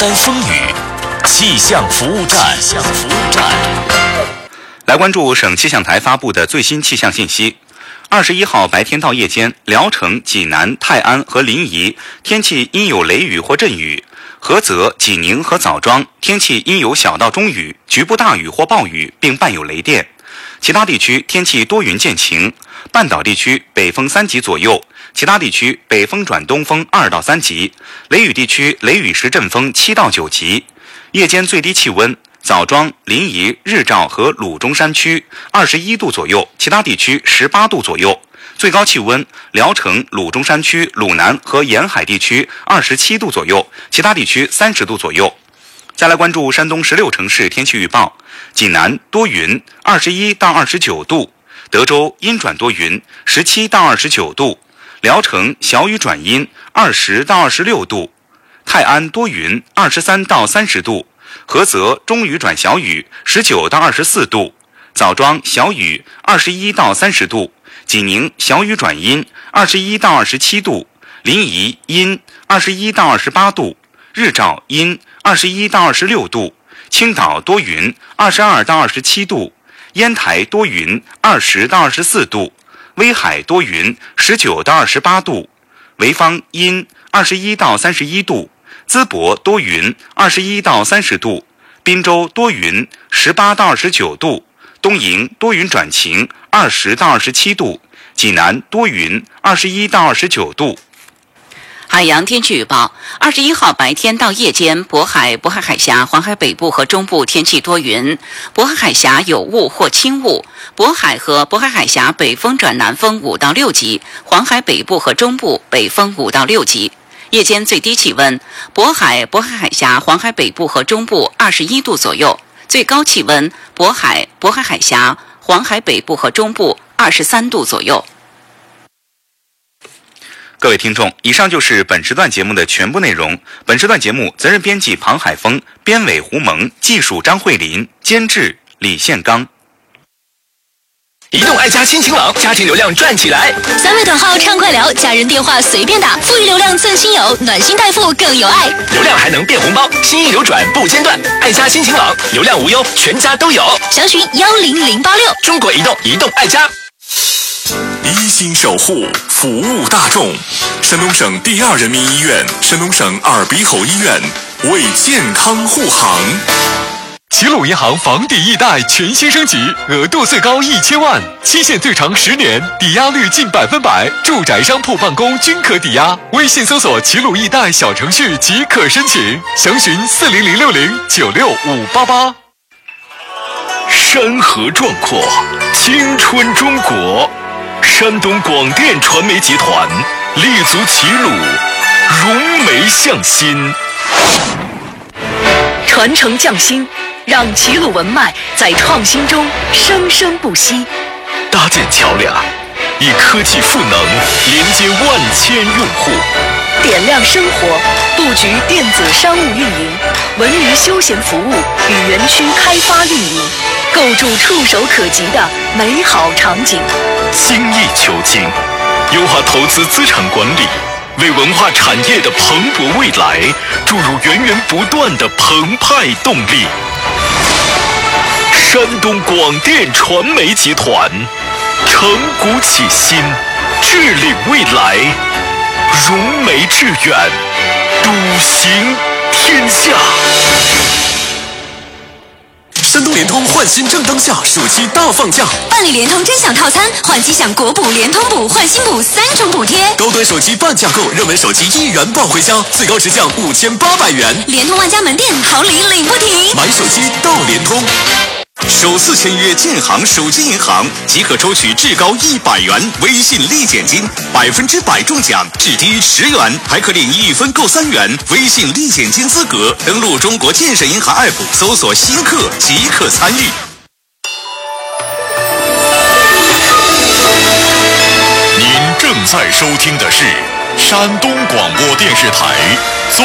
山风雨气象服务站。 来关注省气象台发布的最新气象信息。21号白天到夜间，聊城、济南、泰安和临沂天气阴有雷雨或阵雨；菏泽、济宁和枣庄天气阴有小到中雨，局部大雨或暴雨，并伴有雷电。其他地区天气多云见晴，半岛地区北风3级左右，其他地区北风转东风2到3级，雷雨地区雷雨时阵风7到9级。夜间最低气温，枣庄、临沂、日照和鲁中山区21度左右，其他地区18度左右。最高气温，聊城、鲁中山区、鲁南和沿海地区27度左右，其他地区30度左右。再来关注山东16城市天气预报：济南多云，21到29度；德州阴转多云，17到29度；聊城小雨转阴，20到26度；泰安多云，23到30度；菏泽中雨转小雨，19到24度；枣庄小雨，21到30度；济宁小雨转阴，21到27度；临沂阴，21到28度；日照阴，21到26度；青岛多云，22到27度；烟台多云，20到24度；威海多云，19到28度；潍坊阴，21到31度；淄博多云，21到30度；滨州多云，18到29度；东营多云转晴，20到27度；济南多云，21到29度。 海洋天气预报：21号白天到夜间，渤海海峡、黄海北部和中部天气多云，渤海海峡有雾或轻雾，渤海和渤海海峡北风转南风5到6级，黄海北部和中部北风5到6级。夜间最低气温，渤海海峡、黄海北部和中部21度左右，最高气温，渤海海峡、黄海北部和中部23度左右。 各位听众，以上就是本时段节目的全部内容。本时段节目责任编辑庞海峰，编委胡蒙，技术张慧林，监制李宪刚。 移动爱家新晴朗，家庭流量赚起来 ！3位短号畅快聊，家人电话随便打，富裕流量赠亲友，暖心代付更有爱。 流量还能变红包，心意流转不间断。爱家新晴朗，流量无忧，全家都有。 详询10086。 中国移动，移动爱家。一心守护，服务大众。山东省第2人民医院、山东省耳鼻喉医院为健康护航。齐鲁银行房抵易贷全新升级，额度最高1000万，期限最长10年，抵押率近100%，住宅、商铺、办公均可抵押。微信搜索齐鲁易贷小程序即可申请，详询40060965588。山河壮阔，青春中国。山东广电传媒集团立足齐鲁，融媒向心， 传承匠心，让齐鲁文脉在创新中生生不息。 搭建桥梁，以科技赋能连接万千用户， 点亮生活，布局电子商务运营、文娱休闲服务与园区开发运营，构筑触手可及的美好场景。 精益求精，优化投资资产管理，为文化产业的蓬勃未来注入源源不断的澎湃动力。山东广电传媒集团承股启新，致领未来，融媒致远，笃行天下。山东联通换新正当下，暑期大放价， 办理联通真享套餐，换机享国补、联通补、换新补3种补贴。 高端手机半价购，热门手机1元抱回家，最高直降5800元。 联通万家门店好礼领不停， 买手机到联通。首次签约建行手机银行即可抽取至高100元微信立减金，100%中奖，至低10元，还可领1分购3元微信立减金资格。登录中国建设银行 App 搜索新客即可参与。您正在收听的是山东广播电视台